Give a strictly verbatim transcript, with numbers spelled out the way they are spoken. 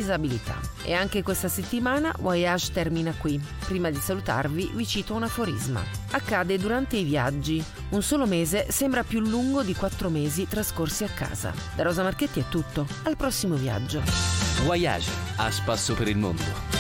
disabilità. E anche questa settimana Voyage termina qui. Prima di salutarvi vi cito un aforisma. Accade durante i viaggi. Un solo mese sembra più lungo di quattro mesi trascorsi a casa. Da Rosa Marchetti è tutto. Al prossimo viaggio. Voyage, a spasso per il mondo.